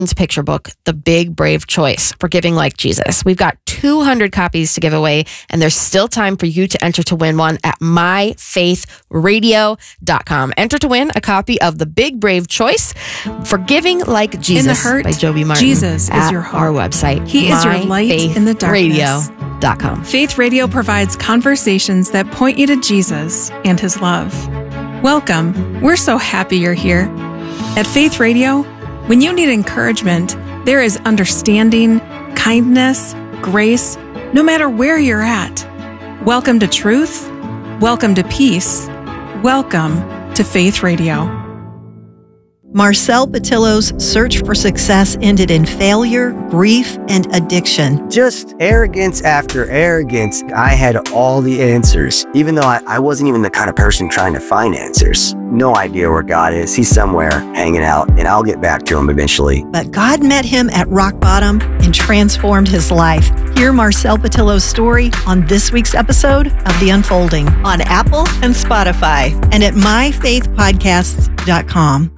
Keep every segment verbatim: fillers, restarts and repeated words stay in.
picture book, The Big Brave Choice for Giving Like Jesus. We've got two hundred copies to give away, and there's still time for you to enter to win one at my faith radio dot com. Enter to win a copy of The Big Brave Choice for Giving Like Jesus in the hurt, by Joby Martin. Jesus is your hope. Our website. He is your light in the darkness. radio dot com. Faith Radio provides conversations that point you to Jesus and his love. Welcome. We're so happy you're here. At Faith Radio, when you need encouragement, there is understanding, kindness, grace, no matter where you're at. Welcome to truth. Welcome to peace. Welcome to Faith Radio. Marcel Patillo's search for success ended in failure, grief, and addiction. Just arrogance after arrogance. I had all the answers, even though I, I wasn't even the kind of person trying to find answers. No idea where God is. He's somewhere hanging out, and I'll get back to him eventually. But God met him at rock bottom and transformed his life. Hear Marcel Patillo's story on this week's episode of The Unfolding on Apple and Spotify and at my faith podcasts dot com.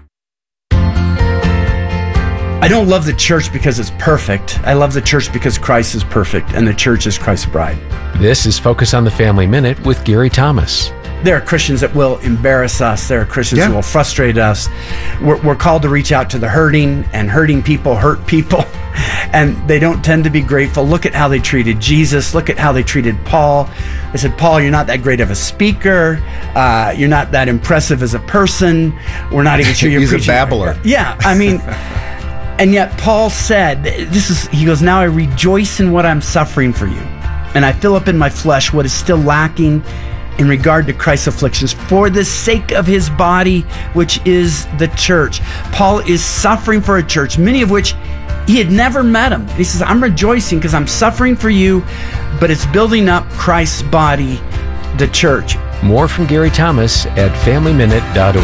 I don't love the church because it's perfect. I love the church because Christ is perfect, and the church is Christ's bride. This is Focus on the Family Minute with Gary Thomas. There are Christians that will embarrass us. There are Christians yeah. that will frustrate us. We're, we're called to reach out to the hurting, and hurting people hurt people, and they don't tend to be grateful. Look at how they treated Jesus. Look at how they treated Paul. They said, Paul, you're not that great of a speaker. Uh, you're not that impressive as a person. We're not even sure you're He's preaching. a babbler. Yeah, I mean... And yet Paul said, this is, he goes, now I rejoice in what I'm suffering for you. And I fill up in my flesh what is still lacking in regard to Christ's afflictions for the sake of his body, which is the church. Paul is suffering for a church, many of which he had never met him. He says, I'm rejoicing because I'm suffering for you, but it's building up Christ's body, the church. More from Gary Thomas at family minute dot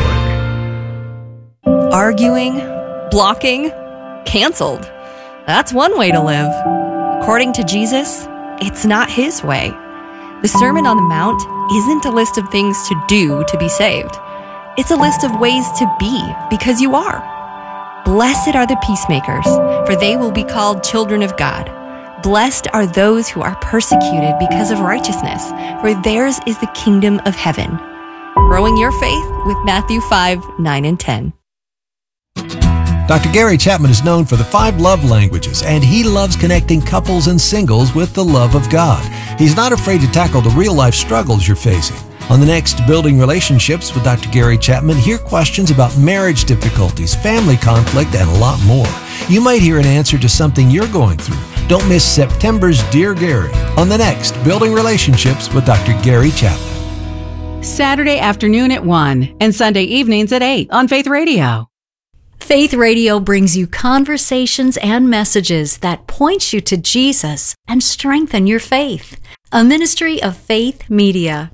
org. Arguing, blocking, canceled. That's one way to live. According to Jesus, it's not his way. The Sermon on the Mount isn't a list of things to do to be saved. It's a list of ways to be because you are. Blessed are the peacemakers, for they will be called children of God. Blessed are those who are persecuted because of righteousness, for theirs is the kingdom of heaven. Growing your faith with Matthew five, nine, and ten. Doctor Gary Chapman is known for the five love languages, and he loves connecting couples and singles with the love of God. He's not afraid to tackle the real-life struggles you're facing. On the next Building Relationships with Doctor Gary Chapman, hear questions about marriage difficulties, family conflict, and a lot more. You might hear an answer to something you're going through. Don't miss September's Dear Gary on the next Building Relationships with Doctor Gary Chapman. Saturday afternoon at one and Sunday evenings at eight on Faith Radio. Faith Radio brings you conversations and messages that point you to Jesus and strengthen your faith. A ministry of Faith Media.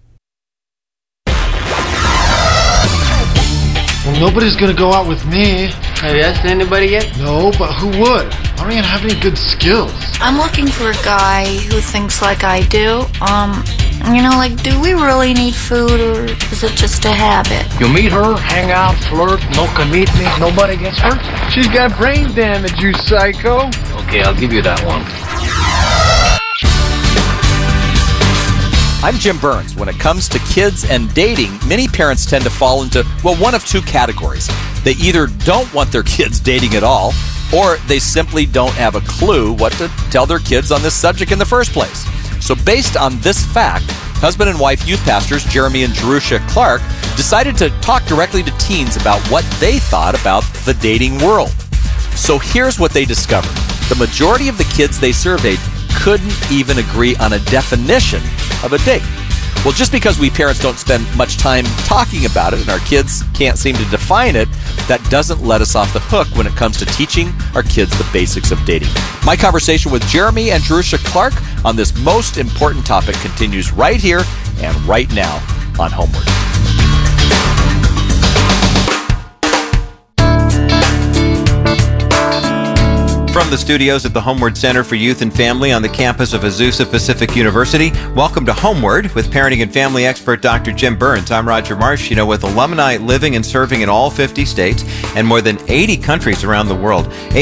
Well, nobody's gonna go out with me. Have you asked anybody yet? No, but who would? I don't even have any good skills. I'm looking for a guy who thinks like I do. Um, you know, like, do we really need food, or is it just a habit? You meet her, hang out, flirt, no can meet me, nobody gets hurt. She's got brain damage, you psycho. Okay, I'll give you that one. I'm Jim Burns. When it comes to kids and dating, many parents tend to fall into, well, one of two categories. They either don't want their kids dating at all, or they simply don't have a clue what to tell their kids on this subject in the first place. So based on this fact, husband and wife youth pastors Jeremy and Jerusha Clark decided to talk directly to teens about what they thought about the dating world. So here's what they discovered. The majority of the kids they surveyed couldn't even agree on a definition of a date. Well, just because we parents don't spend much time talking about it and our kids can't seem to define it, that doesn't let us off the hook when it comes to teaching our kids the basics of dating. My conversation with Jeremy and Jerusha Clark on this most important topic continues right here and right now on Homeward. From the studios at the Homeward Center for Youth and Family on the campus of Azusa Pacific University, welcome to Homeward with parenting and family expert Doctor Jim Burns. I'm Roger Marsh. You know, with alumni living and serving in all fifty states and more than eighty countries around the world,